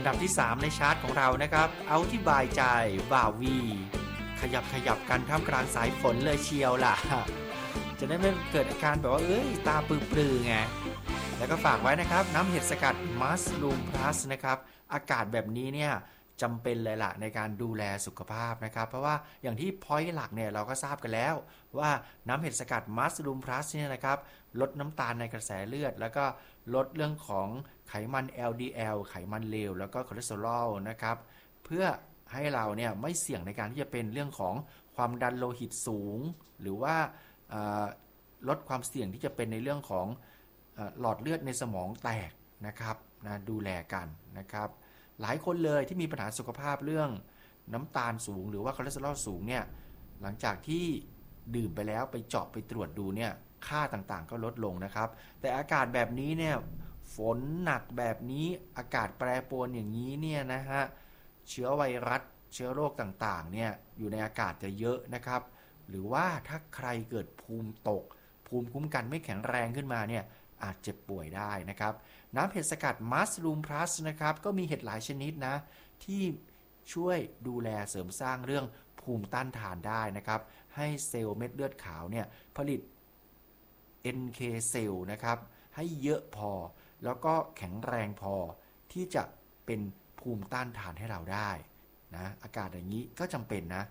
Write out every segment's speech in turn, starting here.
ดับที่3ในชาร์ตของเรานะครับเอาที่บายใจบ่าวีขยับกันท่ามกลางสายฝนเลยเชียวล่ะจะได้ไม่เกิดอาการแบบว่าตาปลือๆไงแล้วก็ฝากไว้นะครับน้ำเห็ดสกัดมัสลูมพลัสนะครับอากาศแบบนี้เนี่ยจำเป็นเลยล่ะในการดูแลสุขภาพนะครับเพราะว่าอย่างที่พอยต์หลักเนี่ยเราก็ทราบกันแล้วว่าน้ำเห็ดสกัดมัสลูมพลัสเนี่ยนะครับลดน้ำตาลในกระแสเลือดแล้วก็ลดเรื่องของไขมัน LDL ไขมันเลวแล้วก็คอเลสเตอรอลนะครับเพื่อให้เราเนี่ยไม่เสี่ยงในการที่จะเป็นเรื่องของความดันโลหิตสูงหรือว่าลดความเสี่ยงที่จะเป็นในเรื่องของหลอดเลือดในสมองแตกนะครับนะดูแลกันนะครับหลายคนเลยที่มีปัญหาสุขภาพเรื่องน้ำตาลสูงหรือว่าคอเลสเตอรอลสูงเนี่ยหลังจากที่ดื่มไปแล้วไปเจาะไปตรวจดูเนี่ยค่าต่างๆก็ลดลงนะครับแต่อากาศแบบนี้เนี่ยฝนหนักแบบนี้อากาศแปรปรวนอย่างนี้เนี่ยนะฮะเชื้อไวรัสเชื้อโรคต่างๆเนี่ยอยู่ในอากาศจะเยอะนะครับหรือว่าถ้าใครเกิดภูมิตกภูมิคุ้มกันไม่แข็งแรงขึ้นมาเนี่ยอาจเจ็บป่วยได้นะครับน้ำเห็ดสกัดมัสลูมพลัสนะครับก็มีเห็ดหลายชนิดนะที่ช่วยดูแลเสริมสร้างเรื่องภูมิต้านทานได้นะครับให้เซลล์เม็ดเลือดขาวเนี่ยผลิต NK เซลล์นะครับให้เยอะพอแล้วก็แข็งแรงพอที่จะเป็นภูมิต้านทานให้เราได้นะอากาศอย่างนี้ก็จำเป็นนะ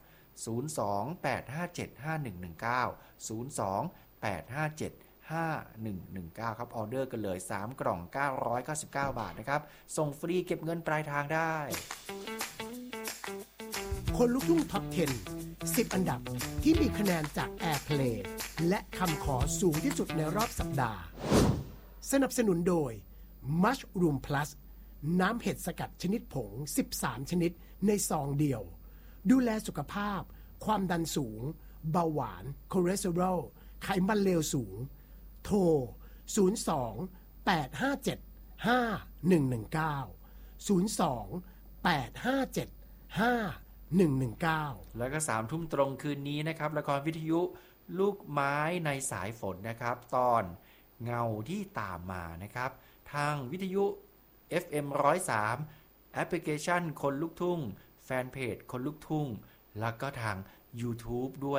028575119 028575119ครับออเดอร์กันเลย3กล่อง999 บาทนะครับส่งฟรีเก็บเงินปลายทางได้คนลุกทุ่งท็อป 10 10 อันดับที่มีคะแนนจาก Airplay และคำขอสูงที่สุดในรอบสัปดาห์สนับสนุนโดย Mushroom Plus น้ำเห็ดสกัดชนิดผง13ชนิดในซองเดียวดูแลสุขภาพความดันสูงเบาหวานคอเลสเตอรอลไขมันเลวสูงโทร02-857-5119 แล้วก็3 ทุ่มตรงคืนนี้นะครับละครวิทยุลูกไม้ในสายฝนนะครับตอนเงาที่ตามมานะครับทางวิทยุ FM 103แอปพลิเคชันคนลุกทุ่งแฟนเพจคนลุกทุ่งแล้วก็ทาง YouTube ด้วย